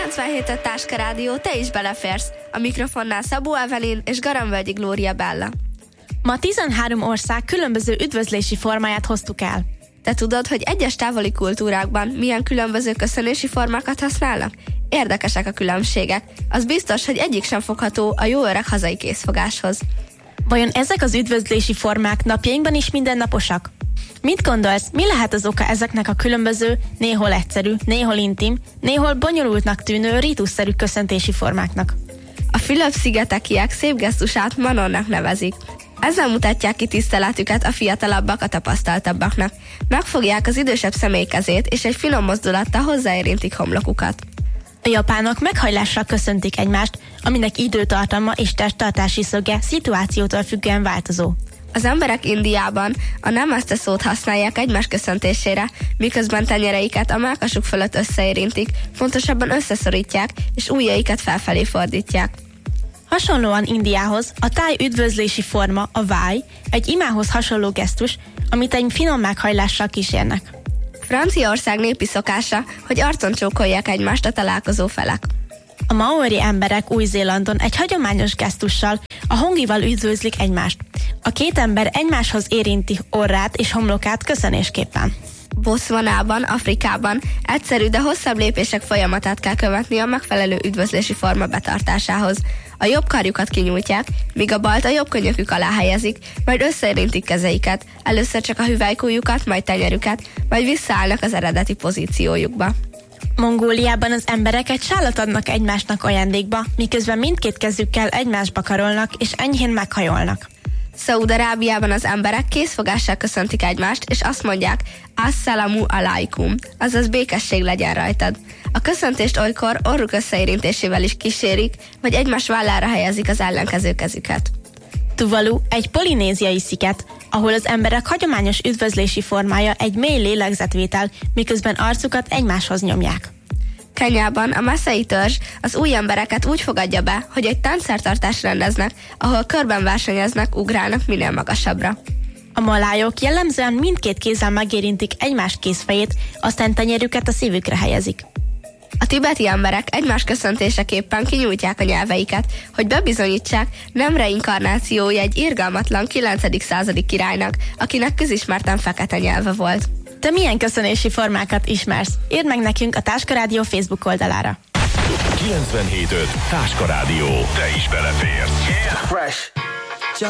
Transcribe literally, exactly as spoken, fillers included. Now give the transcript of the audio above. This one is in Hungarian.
kilencvenhét öt Táska Rádió, te is beleférsz. A mikrofonnál Szabó Evelyn és Garamvölgyi Glória Bella. Ma tizenhárom ország különböző üdvözlési formáját hoztuk el. Te tudod, hogy egyes távoli kultúrákban milyen különböző köszönési formákat használnak? Érdekesek a különbségek. Az biztos, hogy egyik sem fogható a jó öreg hazai készfogáshoz. Vajon ezek az üdvözlési formák napjainkban is mindennaposak? Mit gondolsz, mi lehet az oka ezeknek a különböző, néhol egyszerű, néhol intim, néhol bonyolultnak tűnő, rítusszerű köszöntési formáknak? A Fülöp-szigetekiek szép gesztusát manonnak nevezik. Ezzel mutatják ki tiszteletüket a fiatalabbak a tapasztaltabbaknak. Megfogják az idősebb személy kezét, és egy finom mozdulattal hozzáérintik homlokukat. A japánok meghajlással köszöntik egymást, aminek időtartama és testtartási szöge szituációtól függően változó. Az emberek Indiában a namaste szót használják egymás köszöntésére, miközben tenyereiket a mellkasuk fölött összeérintik, fontosabban összeszorítják, és ujjaikat felfelé fordítják. Hasonlóan Indiához a táj üdvözlési forma, a váj, egy imához hasonló gesztus, amit egy finom meghajlással kísérnek. Franciaország népi szokása, hogy arcon csókolják egymást a találkozó felek. A maori emberek Új-Zélandon egy hagyományos gesztussal, a hongival üdvözlik egymást. A két ember egymáshoz érinti orrát és homlokát köszönésképpen. Botswanában, Afrikában egyszerű, de hosszabb lépések folyamatát kell követni a megfelelő üdvözlési forma betartásához. A jobb karjukat kinyújtják, míg a balt a jobb könyökük alá helyezik, majd összeérintik kezeiket, először csak a hüvelykujjukat, majd tenyerüket, majd visszaállnak az eredeti pozíciójukba. Mongóliában az emberek egy sálat adnak egymásnak ajándékba, miközben mindkét kezükkel egymásba karolnak és enyhén meghajolnak. Szaúd-Arábiában az emberek készfogással köszöntik egymást, és azt mondják, Assalamu alaikum, azaz békesség legyen rajtad. A köszöntést olykor orruk összeérintésével is kísérik, vagy egymás vállára helyezik az ellenkező kezüket. Tuvalu egy polinéziai sziget, ahol az emberek hagyományos üdvözlési formája egy mély lélegzetvétel, miközben arcukat egymáshoz nyomják. Kenyában a Maasai törzs az új embereket úgy fogadja be, hogy egy táncszertartást rendeznek, ahol körben versenyeznek, ugrálnak minél magasabbra. A malájok jellemzően mindkét kézzel megérintik egymás kézfejét, aztán tenyerüket a szívükre helyezik. A tibeti emberek egymás köszöntéseképpen kinyújtják a nyelveiket, hogy bebizonyítsák, nem reinkarnációja egy irgalmatlan kilencedik századi királynak, akinek közismerten fekete nyelve volt. Te milyen köszönési formákat ismersz? Írd meg nekünk a Táska Rádió Facebook oldalára. kilencvenhét öt Táska Rádió. Te is beleférsz. Yeah. Fresh.